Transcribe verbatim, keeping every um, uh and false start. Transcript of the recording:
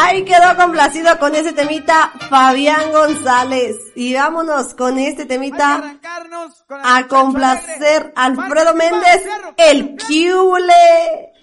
Ahí quedó complacido con ese temita Fabián González. Y vámonos con este temita a complacer a Alfredo Méndez, el Cule.